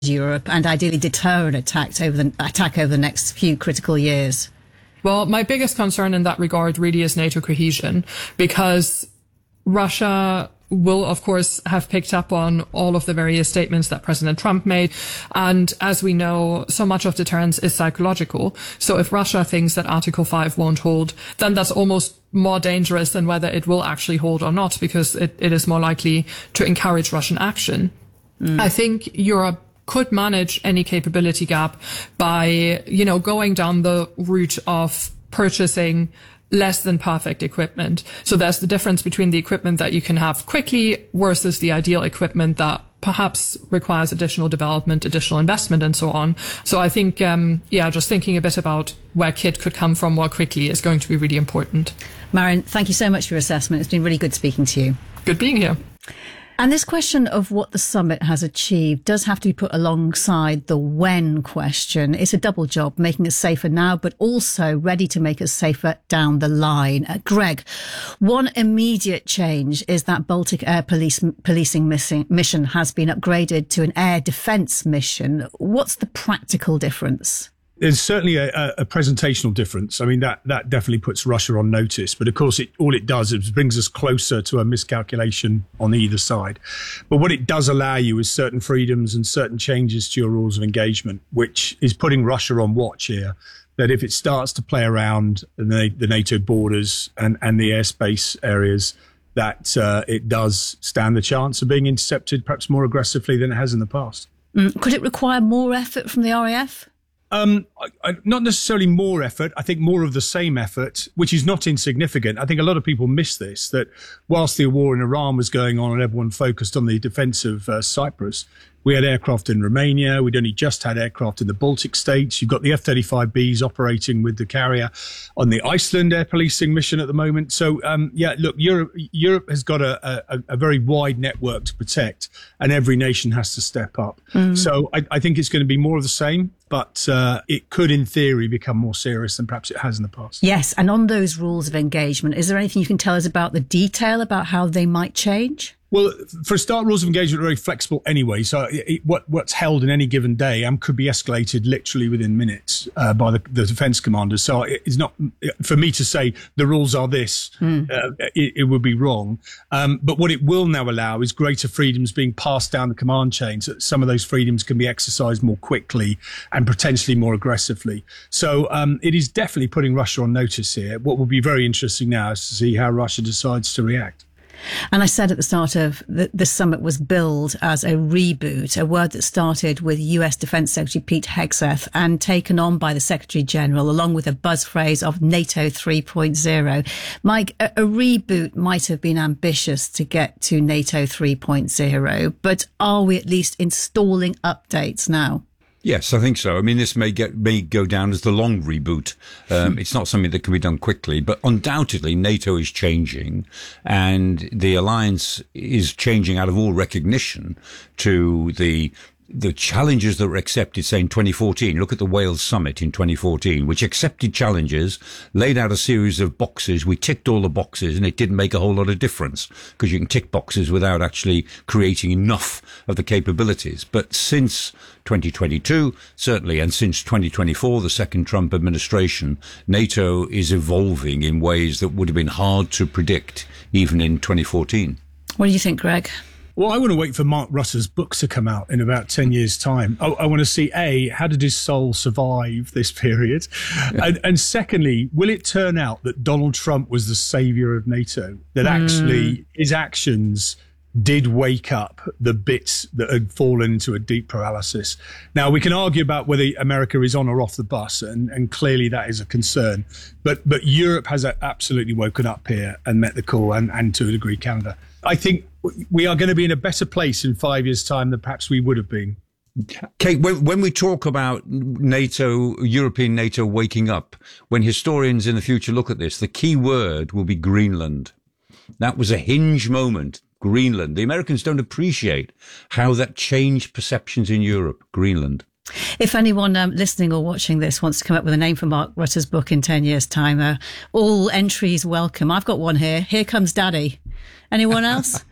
Europe and ideally deter an attack over the next few critical years? Well, my biggest concern in that regard really is NATO cohesion, because Russia will, of course, have picked up on all of the various statements that President Trump made. And as we know, so much of deterrence is psychological. So if Russia thinks that Article 5 won't hold, then that's almost more dangerous than whether it will actually hold or not, because it is more likely to encourage Russian action. I think Europe could manage any capability gap by, going down the route of purchasing less than perfect equipment. So there's the difference between the equipment that you can have quickly versus the ideal equipment that perhaps requires additional development, additional investment, and so on. So I think, just thinking a bit about where kit could come from more quickly is going to be really important. Maren, thank you so much for your assessment. It's been really good speaking to you. Good being here. And this question of what the summit has achieved does have to be put alongside the when question. It's a double job, making us safer now, but also ready to make us safer down the line. Greg, one immediate change is that Baltic Air Policing mission has been upgraded to an air defence mission. What's the practical difference? There's certainly a presentational difference. I mean, that definitely puts Russia on notice. But of course, all it does is brings us closer to a miscalculation on either side. But what it does allow you is certain freedoms and certain changes to your rules of engagement, which is putting Russia on watch here. That if it starts to play around the NATO borders and the airspace areas, that it does stand the chance of being intercepted perhaps more aggressively than it has in the past. Could it require more effort from the RAF? Not necessarily more effort. I think more of the same effort, which is not insignificant. I think a lot of people miss this, that whilst the war in Iran was going on and everyone focused on the defence of Cyprus, we had aircraft in Romania. We'd only just had aircraft in the Baltic states. You've got the F-35Bs operating with the carrier on the Iceland air policing mission at the moment. So, look, Europe has got a very wide network to protect, and every nation has to step up. So I think it's going to be more of the same, but it could, in theory, become more serious than perhaps it has in the past. Yes, and on those rules of engagement, is there anything you can tell us about the detail about how they might change? Well, for a start, rules of engagement are very flexible anyway. So what's held in any given day could be escalated literally within minutes by the defence commanders. So it's not for me to say the rules are this. It would be wrong. But what it will now allow is greater freedoms being passed down the command chain, so that some of those freedoms can be exercised more quickly and potentially more aggressively. So it is definitely putting Russia on notice here. What will be very interesting now is to see how Russia decides to react. And I said at the start of the summit was billed as a reboot, a word that started with US Defence Secretary Pete Hegseth and taken on by the Secretary General, along with a buzz phrase of NATO 3.0. Mike, a reboot might have been ambitious to get to NATO 3.0, but are we at least installing updates now? Yes, I think so. I mean, this may go down as the long reboot. It's not something that can be done quickly, but undoubtedly NATO is changing, and the alliance is changing out of all recognition to the challenges that were accepted, say, in 2014. Look at the Wales summit in 2014, which accepted challenges, laid out a series of boxes. We ticked all the boxes, and it didn't make a whole lot of difference, because you can tick boxes without actually creating enough of the capabilities. But since 2022, certainly, and since 2024, the second Trump administration, NATO is evolving in ways that would have been hard to predict even in 2014. What do you think, Greg? Well, I want to wait for Mark Russell's book to come out in about 10 years' time. I want to see, how did his soul survive this period? And secondly, will it turn out that Donald Trump was the savior of NATO? That actually his actions did wake up the bits that had fallen into a deep paralysis. Now, we can argue about whether America is on or off the bus, and clearly that is a concern. But Europe has absolutely woken up here and met the call, and to a degree Canada. I think we are going to be in a better place in 5 years' time than perhaps we would have been. Kate, when we talk about NATO, European NATO waking up, when historians in the future look at this, the key word will be Greenland. That was a hinge moment. Greenland. The Americans don't appreciate how that changed perceptions in Europe. Greenland. If anyone listening or watching this wants to come up with a name for Mark Rutter's book in 10 years' time, all entries welcome. I've got one here. Here Comes Daddy. Anyone else?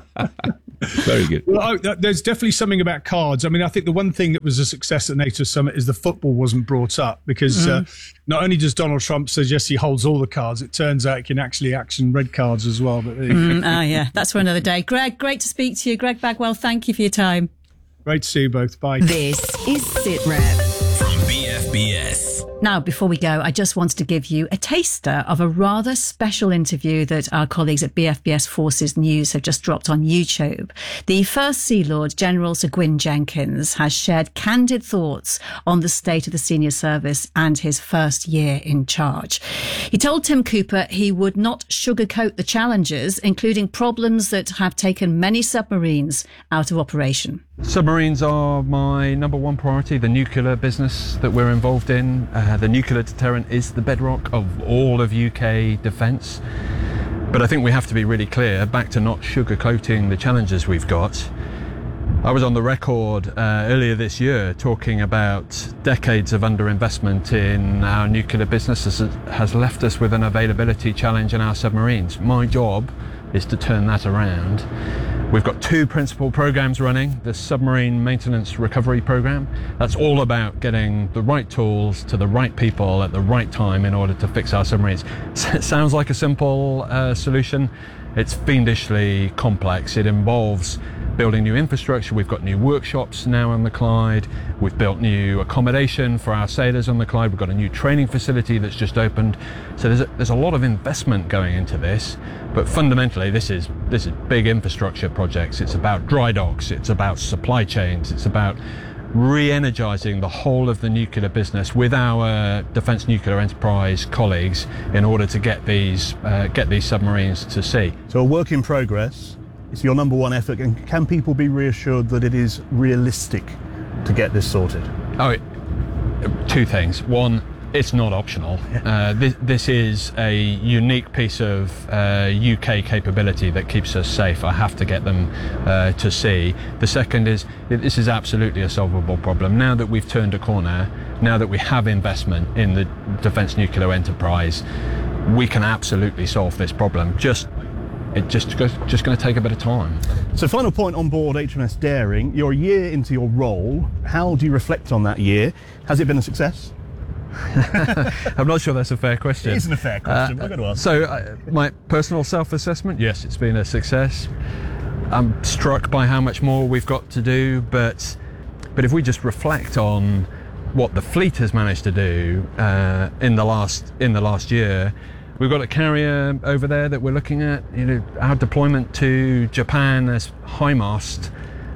Very good. Well, there's definitely something about cards. I mean, I think the one thing that was a success at NATO Summit is the football wasn't brought up, because not only does Donald Trump suggest he holds all the cards, it turns out he can actually action red cards as well. But yeah, that's for another day. Greg, great to speak to you. Greg Bagwell, thank you for your time. Great to see you both. Bye. This is SITREP from BFBS. Now, before we go, I just wanted to give you a taster of a rather special interview that our colleagues at BFBS Forces News have just dropped on YouTube. The First Sea Lord, General Sir Gwyn Jenkins, has shared candid thoughts on the state of the senior service and his first year in charge. He told Tim Cooper he would not sugarcoat the challenges, including problems that have taken many submarines out of operation. Submarines are my number one priority, the nuclear business that we're involved in. The nuclear deterrent is the bedrock of all of UK defence. But I think we have to be really clear, back to not sugarcoating the challenges we've got. I was on the record earlier this year talking about decades of underinvestment in our nuclear business has left us with an availability challenge in our submarines. My job is to turn that around. We've got two principal programs running. The Submarine Maintenance Recovery Program. That's all about getting the right tools to the right people at the right time in order to fix our submarines. It sounds like a simple solution. It's fiendishly complex. It involves building new infrastructure. We've got new workshops now on the Clyde. We've built new accommodation for our sailors on the Clyde. We've got a new training facility that's just opened. So there's a lot of investment going into this. But fundamentally, this is big infrastructure projects. It's about dry docks. It's about supply chains. It's about re-energising the whole of the nuclear business with our Defence Nuclear Enterprise colleagues in order to get these submarines to sea. So a work in progress. It's your number one effort, and can people be reassured that it is realistic to get this sorted? Two things. One, it's not optional. This is a unique piece of UK capability that keeps us safe. I have to get them to sea. The second is, this is absolutely a solvable problem. Now that we've turned a corner, now that we have investment in the Defence Nuclear Enterprise, we can absolutely solve this problem. It's just going to take a bit of time. So final point on board HMS Daring, you're a year into your role. How do you reflect on that year? Has it been a success? I'm not sure that's a fair question. It isn't a fair question, we're going to ask. So my personal self-assessment, yes, it's been a success. I'm struck by how much more we've got to do, but if we just reflect on what the fleet has managed to do in the last year, we've got a carrier over there that we're looking at. Our deployment to Japan as HIMARS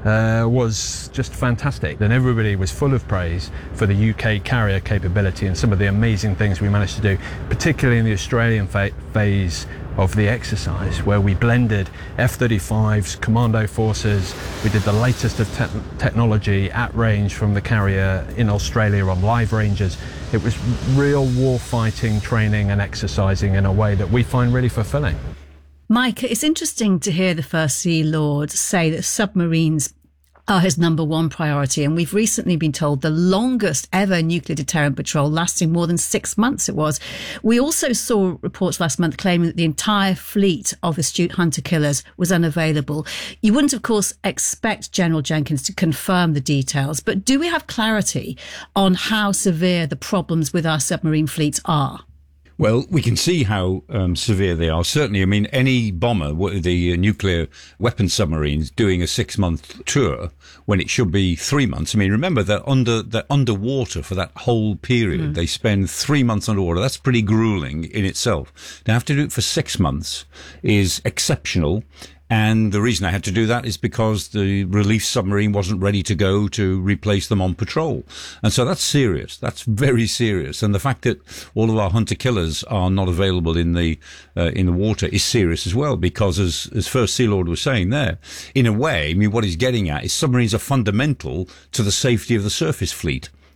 was just fantastic. And everybody was full of praise for the UK carrier capability and some of the amazing things we managed to do, particularly in the Australian phase of the exercise, where we blended F-35s, commando forces. We did the latest of technology at range from the carrier in Australia on live ranges. It was real war-fighting training and exercising in a way that we find really fulfilling. Mike, it's interesting to hear the First Sea Lord say that submarines are his number one priority. And we've recently been told the longest ever nuclear deterrent patrol lasting more than 6 months it was. We also saw reports last month claiming that the entire fleet of astute hunter killers was unavailable. You wouldn't, of course, expect General Jenkins to confirm the details, but do we have clarity on how severe the problems with our submarine fleets are? Well, we can see how severe they are. Certainly, I mean, any bomber, the nuclear weapon submarines, doing a 6-month tour when it should be 3 months. I mean, remember they're underwater for that whole period. They spend 3 months underwater. That's pretty grueling in itself. To have to do it for 6 months is exceptional. And the reason I had to do that is because the relief submarine wasn't ready to go to replace them on patrol. And so that's serious. That's very serious. And the fact that all of our hunter killers are not available in the water is serious as well, because as First Sea Lord was saying there, in a way, I mean, what he's getting at is submarines are fundamental to the safety of the surface fleet.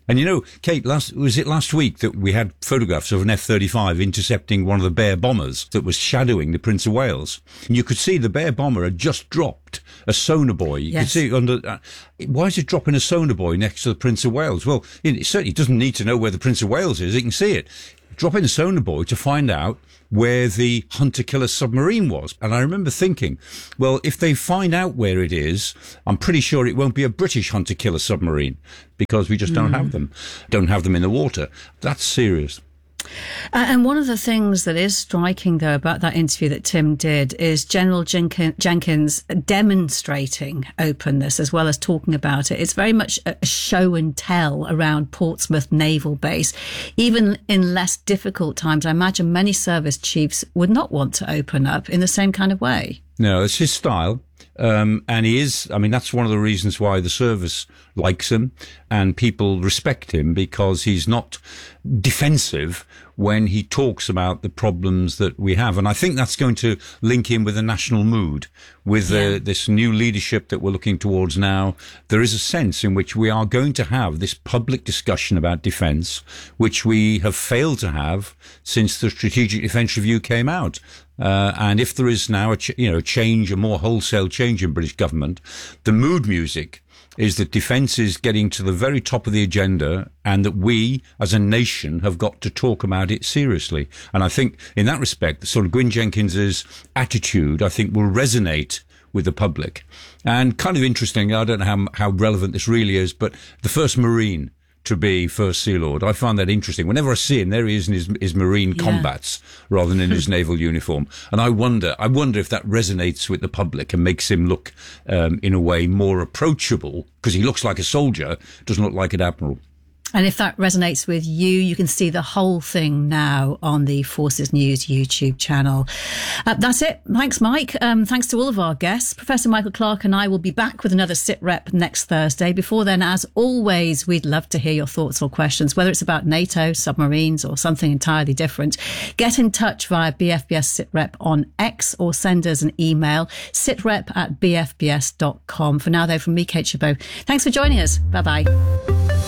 And you know, Kate, was it last week that we had photographs of an F-35 intercepting one of the Bear bombers that was shadowing the Prince of Wales? And you could see the Bear bomber had just dropped a sonar buoy. You could see it under. Why is it dropping a sonar buoy next to the Prince of Wales? Well, it certainly doesn't need to know where the Prince of Wales is. It can see it. Dropping a sonar buoy to find out where the hunter-killer submarine was. And I remember thinking, well, if they find out where it is, I'm pretty sure it won't be a British hunter-killer submarine, because we just don't have them in the water. That's serious. And one of the things that is striking, though, about that interview that Tim did is General Jenkins demonstrating openness as well as talking about it. It's very much a show and tell around Portsmouth Naval Base. Even in less difficult times, I imagine many service chiefs would not want to open up in the same kind of way. No, it's his style. And he is, I mean, that's one of the reasons why the service likes him and people respect him, because he's not defensive when he talks about the problems that we have. And I think that's going to link in with the national mood, with this new leadership that we're looking towards now. There is a sense in which we are going to have this public discussion about defence, which we have failed to have since the Strategic Defence Review came out. And if there is now a more wholesale change in British government, the mood music is that defence is getting to the very top of the agenda, and that we as a nation have got to talk about it seriously. And I think in that respect, the sort of Gwyn Jenkins's attitude, I think, will resonate with the public. And kind of interesting, I don't know how relevant this really is, but the first Marine to be First Sea Lord, I find that interesting. Whenever I see him, there he is in his Marine combats rather than in his naval uniform. And I wonder if that resonates with the public and makes him look, in a way, more approachable, because he looks like a soldier, doesn't look like an admiral. And if that resonates with you, you can see the whole thing now on the Forces News YouTube channel. That's it. Thanks, Mike. Thanks to all of our guests. Professor Michael Clarke and I will be back with another SITREP next Thursday. Before then, as always, we'd love to hear your thoughts or questions, whether it's about NATO, submarines, or something entirely different. Get in touch via BFBS SITREP on X, or send us an email, sitrep@bfbs.com. For now, though, from me, Kate Chabot, thanks for joining us. Bye-bye.